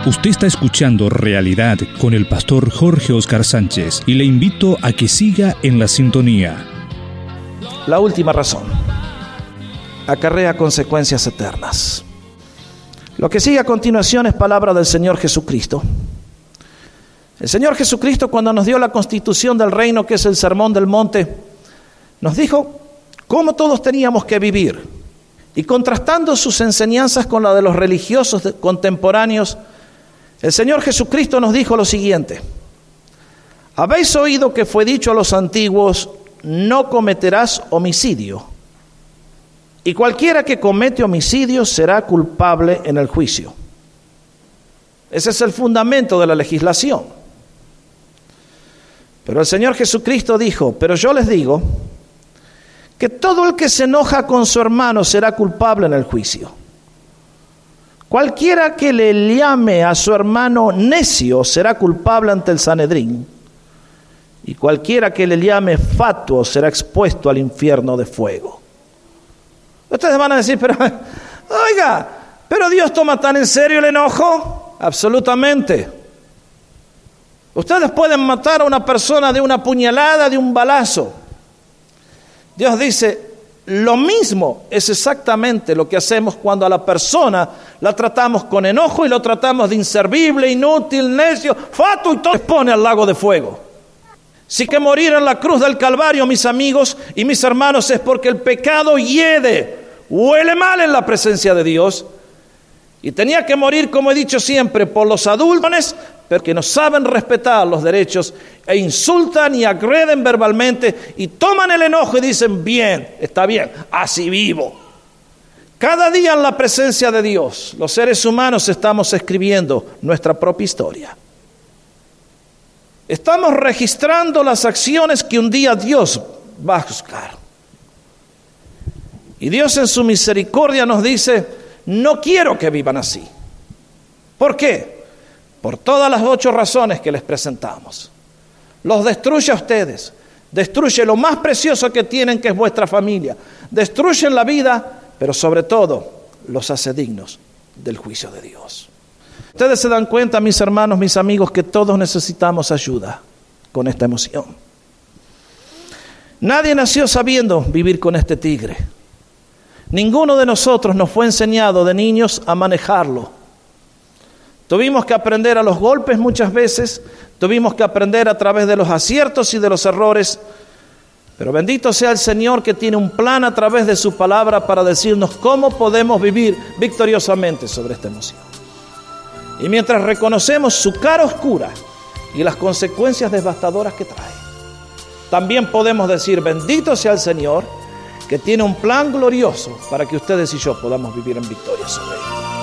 Usted está escuchando Realidad con el pastor Jorge Oscar Sánchez y le invito a que siga en la sintonía. La última razón acarrea consecuencias eternas. Lo que sigue a continuación es palabra del Señor Jesucristo. El Señor Jesucristo, cuando nos dio la constitución del reino, que es el Sermón del Monte, nos dijo cómo todos teníamos que vivir. Y contrastando sus enseñanzas con la de los religiosos contemporáneos, el Señor Jesucristo nos dijo lo siguiente: habéis oído que fue dicho a los antiguos, no cometerás homicidio, y cualquiera que comete homicidio será culpable en el juicio. Ese es el fundamento de la legislación. Pero el Señor Jesucristo dijo: pero yo les digo que todo el que se enoja con su hermano será culpable en el juicio. Cualquiera que le llame a su hermano necio será culpable ante el Sanedrín, y cualquiera que le llame fatuo será expuesto al infierno de fuego. Ustedes van a decir, pero oiga, ¿pero Dios toma tan en serio el enojo? Absolutamente. Ustedes pueden matar a una persona de una puñalada, de un balazo. Dios dice, lo mismo es exactamente lo que hacemos cuando a la persona la tratamos con enojo y lo tratamos de inservible, inútil, necio, fatuo, y todo se pone al lago de fuego. Si que morir en la cruz del Calvario, mis amigos y mis hermanos, es porque el pecado hiede, huele mal en la presencia de Dios, y tenía que morir, como he dicho siempre, por los adúlteros, pero que no saben respetar los derechos e insultan y agreden verbalmente y toman el enojo y dicen, bien, está bien, así vivo. Cada día en la presencia de Dios, los seres humanos estamos escribiendo nuestra propia historia. Estamos registrando las acciones que un día Dios va a juzgar. Y Dios en su misericordia nos dice, no quiero que vivan así. ¿Por qué? Por todas las 8 razones que les presentamos. Los destruye a ustedes, destruye lo más precioso que tienen, que es vuestra familia, destruyen la vida, pero sobre todo los hace dignos del juicio de Dios. Ustedes se dan cuenta, mis hermanos, mis amigos, que todos necesitamos ayuda con esta emoción. Nadie nació sabiendo vivir con este tigre. Ninguno de nosotros nos fue enseñado de niños a manejarlo. Tuvimos que aprender a los golpes muchas veces, tuvimos que aprender a través de los aciertos y de los errores, pero bendito sea el Señor que tiene un plan a través de su palabra para decirnos cómo podemos vivir victoriosamente sobre esta emoción. Y mientras reconocemos su cara oscura y las consecuencias devastadoras que trae, también podemos decir, bendito sea el Señor que tiene un plan glorioso para que ustedes y yo podamos vivir en victoria sobre él.